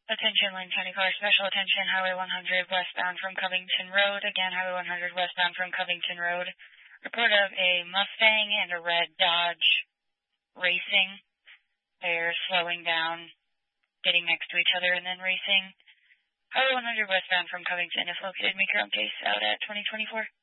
Attention, Lane County Car, special attention, Highway 100 westbound from Covington Road. Again, Highway 100 westbound from Covington Road. Report of a Mustang and a red Dodge racing. They're slowing down, getting next to each other, and then racing. Highway 100 westbound from Covington, if located, make your own case out at 2024.